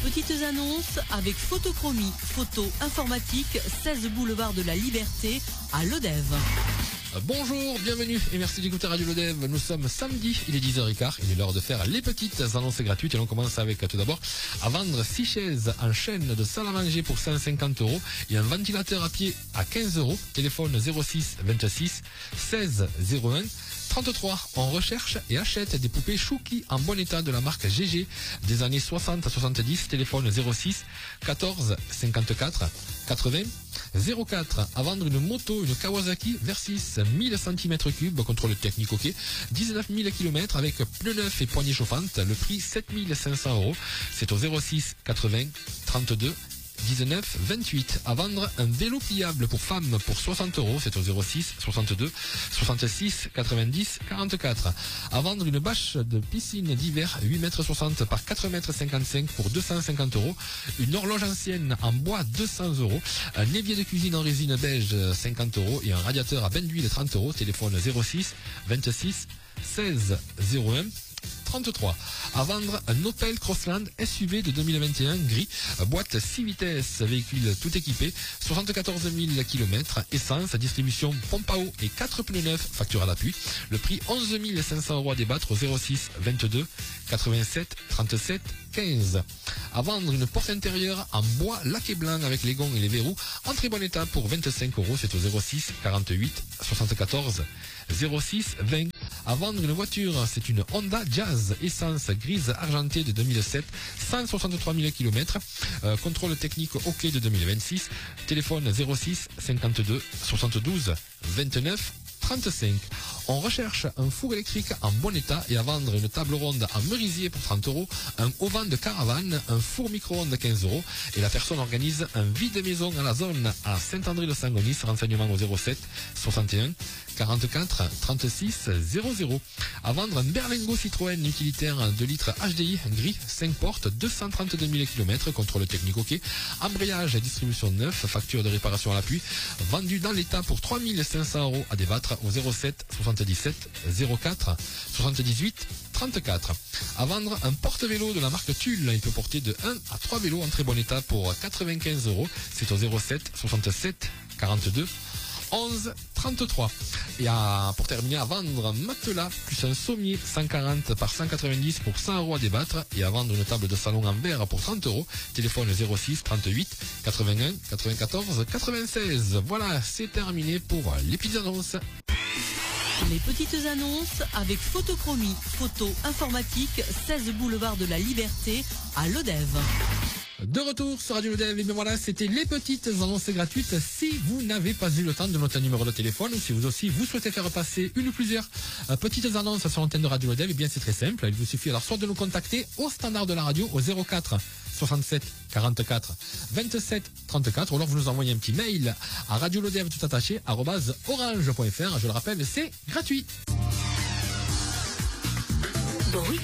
petites annonces avec Photochromie, photo informatique, 16 boulevard de la Liberté à Lodève. Bonjour, bienvenue et merci d'écouter Radio Lodève. Nous sommes samedi, il est 10h15, il est l'heure de faire les petites annonces gratuites et l'on commence avec tout d'abord à vendre 6 chaises en chaîne de salle à manger pour 150 € et un ventilateur à pied à 15 €. Téléphone 06 26 16 01 33. On recherche et achète des poupées Chouki en bon état de la marque GG des années 60 à 70. Téléphone 06 14 54 80 04. À vendre une moto, une Kawasaki Versys 1000 cm3, contrôle technique OK, 19 000 km avec pneus neufs et poignées chauffantes. Le prix 7 500 €. C'est au 06 80 32 19 28. À vendre un vélo pliable pour femmes pour 60 €. C'est au 06 62 66 90 44. À vendre une bâche de piscine d'hiver 8,60 m par 4,55 m pour 250 €. Une horloge ancienne en bois 200 €. Un évier de cuisine en résine beige 50 € et un radiateur à bain d'huile 30 €. Téléphone 06 26 16 01 33. À vendre un Opel Crossland SUV de 2021 gris, boîte 6 vitesses, véhicule tout équipé, 74 000 km, essence, distribution pompe à eau et 4 pneus neufs, facture à l'appui. Le prix 11 500 € à débattre au 06 22 87 37 15. À vendre une porte intérieure en bois laqué blanc avec les gonds et les verrous en très bon état pour 25 €. C'est au 06 48 74 06 20. À vendre une voiture, c'est une Honda Jazz essence grise argentée de 2007, 163 000 km, contrôle technique OK de 2026, téléphone 06 52 72 29 35. On recherche un four électrique en bon état et à vendre une table ronde en merisier pour 30 €, un auvent de caravane, un four micro-ondes 15 € et la personne organise un vide maison à la zone à Saint-André-de-Sangonis. Renseignements au 07 61 44 36 00. À vendre un Berlingo Citroën utilitaire 2 litres HDI gris 5 portes 232 000 km, contrôle technique OK, embrayage et distribution neuf, facture de réparation à l'appui, vendu dans l'état pour 3 500 € à débattre au 07 77 04 78 34. À vendre un porte-vélo de la marque Tulle. Il peut porter de 1 à 3 vélos en très bon état pour 95 €. C'est au 07 67 42 11 33. Et pour terminer, à vendre un matelas plus un sommier 140 par 190 pour 100 € à débattre et à vendre une table de salon en verre pour 30 €. Téléphone 06 38 81 94 96. Voilà, c'est terminé pour les petites annonces. Les petites annonces avec Photochromie, photo informatique, 16 boulevard de la Liberté à Lodève. De retour sur Radio Lodève, et bien voilà, c'était les petites annonces gratuites. Si vous n'avez pas eu le temps de noter un numéro de téléphone, ou si vous aussi vous souhaitez faire passer une ou plusieurs petites annonces sur l'antenne de Radio Lodève, et bien c'est très simple. Il vous suffit alors soit de nous contacter au standard de la radio au 04 67 44 27 34, ou alors vous nous envoyez un petit mail à radiolodève tout attaché @orange.fr. Je le rappelle, c'est gratuit. Bon, oui.